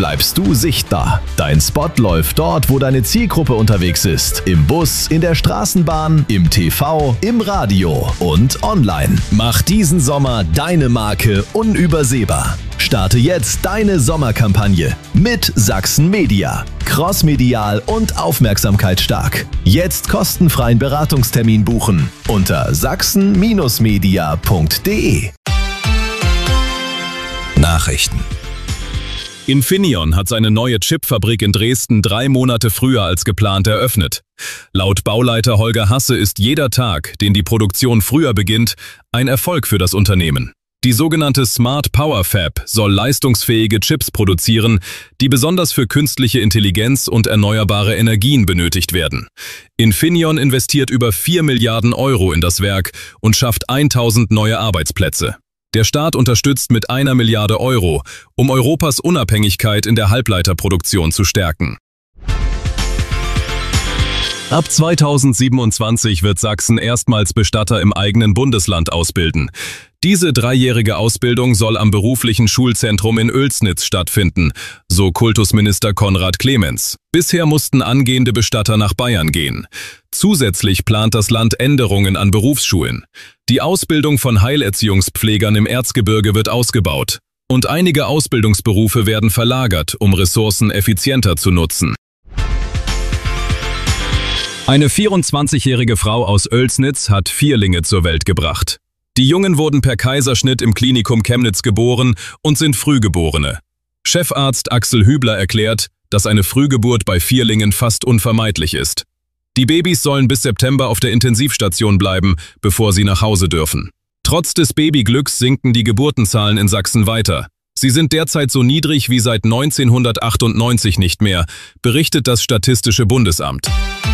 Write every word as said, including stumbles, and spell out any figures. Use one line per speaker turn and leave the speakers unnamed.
bleibst du sichtbar. Dein Spot läuft dort, wo deine Zielgruppe unterwegs ist. Im Bus, in der Straßenbahn, im T V, im Radio und online. Mach diesen Sommer deine Marke unübersehbar. Starte jetzt deine Sommerkampagne mit Sachsen Media. Crossmedial und aufmerksamkeitsstark. Jetzt kostenfreien Beratungstermin buchen unter sachsen Bindestrich media punkt de.
Nachrichten. Infineon hat seine neue Chipfabrik in Dresden drei Monate früher als geplant eröffnet. Laut Bauleiter Holger Hasse ist jeder Tag, den die Produktion früher beginnt, ein Erfolg für das Unternehmen. Die sogenannte Smart Power Fab soll leistungsfähige Chips produzieren, die besonders für künstliche Intelligenz und erneuerbare Energien benötigt werden. Infineon investiert über vier Milliarden Euro in das Werk und schafft tausend neue Arbeitsplätze. Der Staat unterstützt mit einer Milliarde Euro, um Europas Unabhängigkeit in der Halbleiterproduktion zu stärken. Ab zweitausendsiebenundzwanzig wird Sachsen erstmals Bestatter im eigenen Bundesland ausbilden. Diese dreijährige Ausbildung soll am beruflichen Schulzentrum in Oelsnitz stattfinden, so Kultusminister Konrad Clemens. Bisher mussten angehende Bestatter nach Bayern gehen. Zusätzlich plant das Land Änderungen an Berufsschulen. Die Ausbildung von Heilerziehungspflegern im Erzgebirge wird ausgebaut. Und einige Ausbildungsberufe werden verlagert, um Ressourcen effizienter zu nutzen. Eine vierundzwanzigjährige Frau aus Oelsnitz hat Vierlinge zur Welt gebracht. Die Jungen wurden per Kaiserschnitt im Klinikum Chemnitz geboren und sind Frühgeborene. Chefarzt Axel Hübler erklärt, dass eine Frühgeburt bei Vierlingen fast unvermeidlich ist. Die Babys sollen bis September auf der Intensivstation bleiben, bevor sie nach Hause dürfen. Trotz des Babyglücks sinken die Geburtenzahlen in Sachsen weiter. Sie sind derzeit so niedrig wie seit neunzehnhundertachtundneunzig nicht mehr, berichtet das Statistische Bundesamt.